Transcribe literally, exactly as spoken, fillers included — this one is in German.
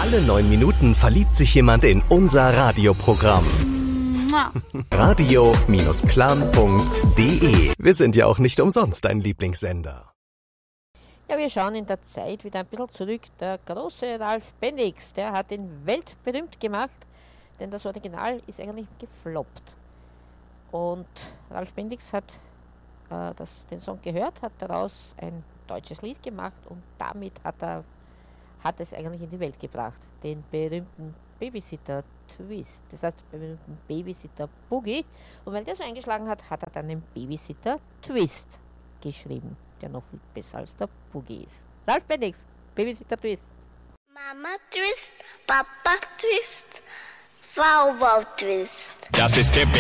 Alle neun Minuten verliebt sich jemand in unser Radioprogramm. radio Clan punkt de. Wir sind ja auch nicht umsonst dein Lieblingssender. Ja, wir schauen in der Zeit wieder ein bisschen zurück. Der große Ralf Bendix, der hat ihn weltberühmt gemacht, denn das Original ist eigentlich gefloppt. Und Ralf Bendix hat äh, das, den Song gehört, hat daraus ein deutsches Lied gemacht und damit hat er hat es eigentlich in die Welt gebracht, den berühmten Babysitter Twist, das heißt den berühmten Babysitter Boogie. Und weil der so eingeschlagen hat, hat er dann den Babysitter Twist geschrieben, der noch viel besser als der Boogie ist. Ralf Bendix, Babysitter Twist. Mama Twist, Papa Twist, Wow Wow Twist. Das ist der